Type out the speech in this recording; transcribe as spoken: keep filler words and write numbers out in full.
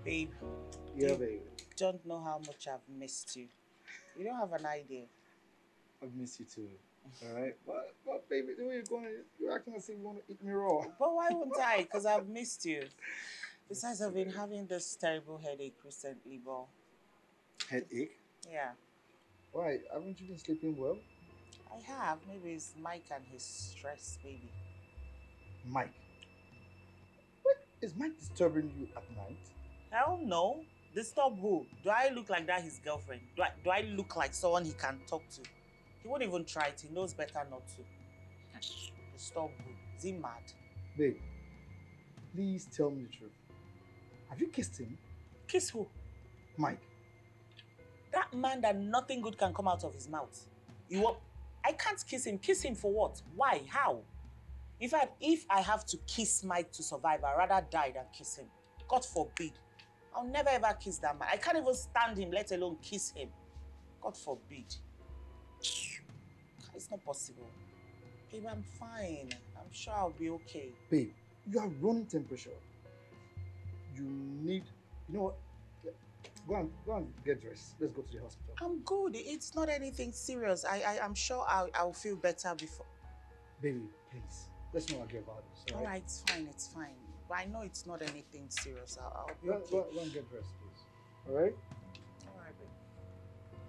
Babe, Yeah, you baby. don't know how much I've missed you. You don't have an idea. I've missed you too. All right, but but baby, the way you're going, you're acting as if you want to eat me raw. But why wouldn't I? Because I've missed you. Besides, Missed I've you, been baby. having this terrible headache recently, but Headache? yeah, Why? Haven't you been sleeping well, I have. Maybe it's Mike and his stress, maybe. Mike? What is Mike disturbing you at night? Hell no. Disturb who? Do I look like that his girlfriend? Do I, do I look like someone he can talk to? He won't even try it. He knows better not to. Disturb who? Is he mad? Babe, please tell me the truth. Have you kissed him, Kiss who? Mike? That man that nothing good can come out of his mouth. You want? I can't kiss him. Kiss him for what? Why? How? In fact, if I have to kiss Mike to survive, I'd rather die than kiss him. God forbid. I'll never ever kiss that man. I can't even stand him, let alone kiss him. God forbid. It's not possible. Babe, I'm fine. I'm sure I'll be okay. Babe, you are running temperature. You need, you know what? Go and go and get dressed. Let's go to the hospital. I'm good. It's not anything serious. I, I, I'm sure I'll, I'll feel better before. Baby, please. Let's not argue about this. All right, it's fine. It's fine. But I know it's not anything serious. I'll, I'll be Go, okay. go, go and get dressed, please. All right?